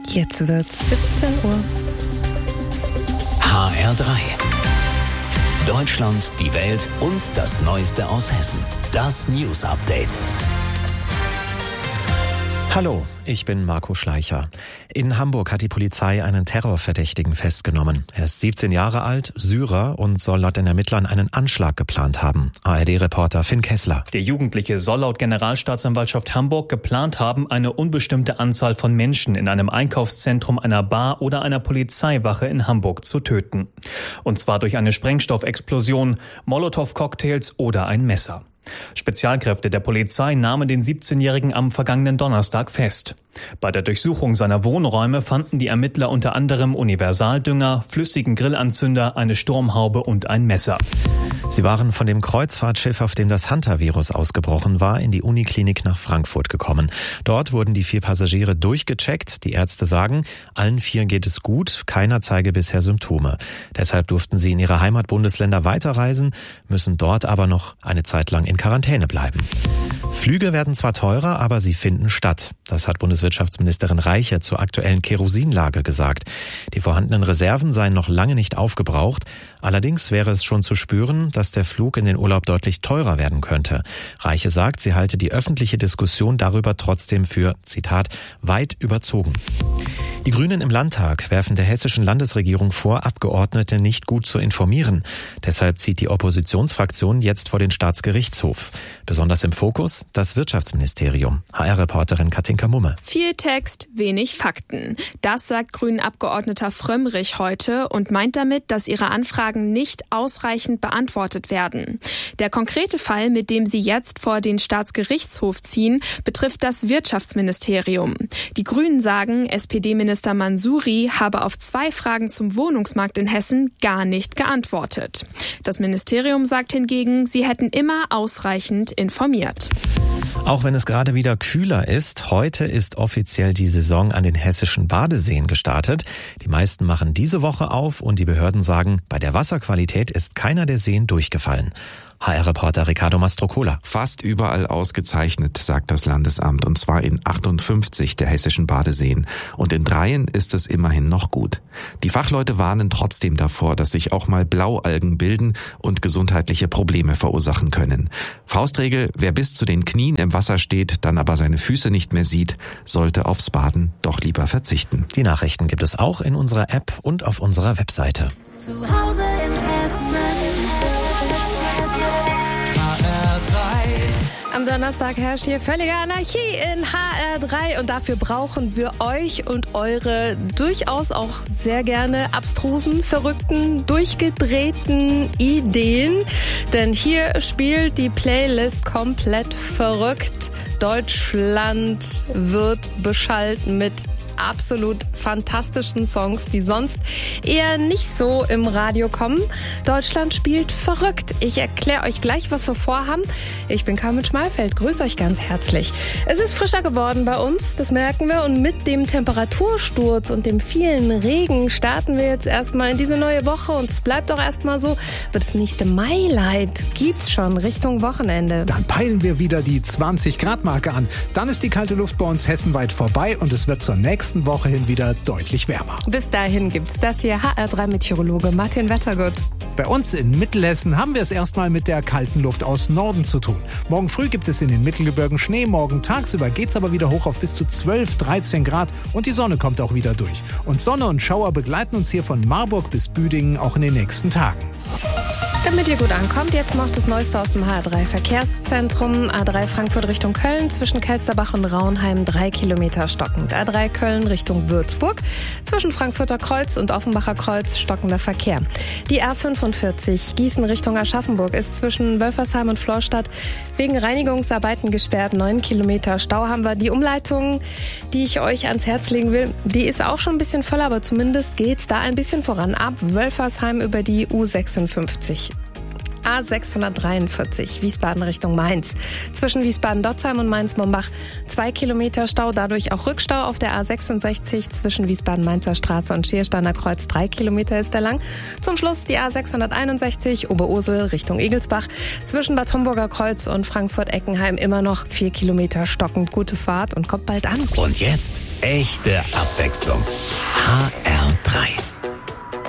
Jetzt wird's 17 Uhr. HR3. Deutschland, die Welt und das Neueste aus Hessen. Das News Update. Hallo, ich bin Marco Schleicher. In Hamburg hat die Polizei einen Terrorverdächtigen festgenommen. Er ist 17 Jahre alt, Syrer und soll laut den Ermittlern einen Anschlag geplant haben. ARD-Reporter Finn Kessler. Der Jugendliche soll laut Generalstaatsanwaltschaft Hamburg geplant haben, eine unbestimmte Anzahl von Menschen in einem Einkaufszentrum, einer Bar oder einer Polizeiwache in Hamburg zu töten. Und zwar durch eine Sprengstoffexplosion, Molotow-Cocktails oder ein Messer. Spezialkräfte der Polizei nahmen den 17-Jährigen am vergangenen Donnerstag fest. Bei der Durchsuchung seiner Wohnräume fanden die Ermittler unter anderem Universaldünger, flüssigen Grillanzünder, eine Sturmhaube und ein Messer. Sie waren von dem Kreuzfahrtschiff, auf dem das Hunter-Virus ausgebrochen war, in die Uniklinik nach Frankfurt gekommen. Dort wurden die 4 Passagiere durchgecheckt. Die Ärzte sagen, allen 4 geht es gut, keiner zeige bisher Symptome. Deshalb durften sie in ihre Heimatbundesländer weiterreisen, müssen dort aber noch eine Zeit lang in Quarantäne bleiben. Flüge werden zwar teurer, aber sie finden statt. Das hat Bundeswirtschaftsministerin Reiche zur aktuellen Kerosinlage gesagt. Die vorhandenen Reserven seien noch lange nicht aufgebraucht. Allerdings wäre es schon zu spüren, dass der Flug in den Urlaub deutlich teurer werden könnte. Reiche sagt, sie halte die öffentliche Diskussion darüber trotzdem für, Zitat, weit überzogen. Die Grünen im Landtag werfen der hessischen Landesregierung vor, Abgeordnete nicht gut zu informieren. Deshalb zieht die Oppositionsfraktion jetzt vor den Staatsgerichtshof. Besonders im Fokus das Wirtschaftsministerium. HR-Reporterin Katinka Mumme. Viel Text, wenig Fakten. Das sagt Grünen-Abgeordneter Frömmrich heute und meint damit, dass ihre Anfragen nicht ausreichend beantwortet werden. Der konkrete Fall, mit dem sie jetzt vor den Staatsgerichtshof ziehen, betrifft das Wirtschaftsministerium. Die Grünen sagen, SPD-Minister Mansouri habe auf 2 Fragen zum Wohnungsmarkt in Hessen gar nicht geantwortet. Das Ministerium sagt hingegen, sie hätten immer ausreichend informiert. Auch wenn es gerade wieder kühler ist, heute ist offiziell die Saison an den hessischen Badeseen gestartet. Die meisten machen diese Woche auf und die Behörden sagen, bei der Wasserqualität ist keiner der Seen durchgefallen. HR-Reporter Ricardo Mastrocola. Fast überall ausgezeichnet, sagt das Landesamt, und zwar in 58 der hessischen Badeseen. Und in 3 ist es immerhin noch gut. Die Fachleute warnen trotzdem davor, dass sich auch mal Blaualgen bilden und gesundheitliche Probleme verursachen können. Faustregel, wer bis zu den Knien im Wasser steht, dann aber seine Füße nicht mehr sieht, sollte aufs Baden doch lieber verzichten. Die Nachrichten gibt es auch in unserer App und auf unserer Webseite. Zu Hause in Hessen. Am Donnerstag herrscht hier völlige Anarchie in HR3 und dafür brauchen wir euch und eure durchaus auch sehr gerne abstrusen, verrückten, durchgedrehten Ideen. Denn hier spielt die Playlist komplett verrückt. Deutschland wird beschallt mit absolut fantastischen Songs, die sonst eher nicht so im Radio kommen. Deutschland spielt verrückt. Ich erkläre euch gleich, was wir vorhaben. Ich bin Carmen Schmalfeld, grüße euch ganz herzlich. Es ist frischer geworden bei uns, das merken wir. Und mit dem Temperatursturz und dem vielen Regen starten wir jetzt erstmal in diese neue Woche. Und es bleibt auch erstmal so. Aber das nächste Highlight gibt's schon Richtung Wochenende. Dann peilen wir wieder die 20-Grad-Marke an. Dann ist die kalte Luft bei uns hessenweit vorbei und es wird zur nächsten Woche hin wieder deutlich wärmer. Bis dahin gibt's das hier, HR3-Meteorologe Martin Wettergut. Bei uns in Mittelhessen haben wir es erstmal mit der kalten Luft aus Norden zu tun. Morgen früh gibt es in den Mittelgebirgen Schnee, morgen tagsüber geht's aber wieder hoch auf bis zu 12, 13 Grad und die Sonne kommt auch wieder durch. Und Sonne und Schauer begleiten uns hier von Marburg bis Büdingen auch in den nächsten Tagen. Damit ihr gut ankommt, jetzt noch das Neueste aus dem HR3-Verkehrszentrum. A3 Frankfurt Richtung Köln, zwischen Kelsterbach und Raunheim 3 Kilometer stockend. A3 Köln Richtung Würzburg, zwischen Frankfurter Kreuz und Offenbacher Kreuz stockender Verkehr. Die A45 Gießen Richtung Aschaffenburg ist zwischen Wölfersheim und Florstadt wegen Reinigungsarbeiten gesperrt. 9 Kilometer Stau haben wir. Die Umleitung, die ich euch ans Herz legen will, die ist auch schon ein bisschen voll, aber zumindest geht's da ein bisschen voran. Ab Wölfersheim über die U56. A643 Wiesbaden Richtung Mainz. Zwischen Wiesbaden-Dotzheim und Mainz-Mombach 2 Kilometer Stau, dadurch auch Rückstau auf der A66 zwischen Wiesbaden-Mainzer Straße und Schiersteiner Kreuz. 3 Kilometer ist er lang. Zum Schluss die A661 Oberursel Richtung Egelsbach. Zwischen Bad Homburger Kreuz und Frankfurt-Eckenheim immer noch 4 Kilometer stockend. Gute Fahrt und kommt bald an. Und jetzt echte Abwechslung. HR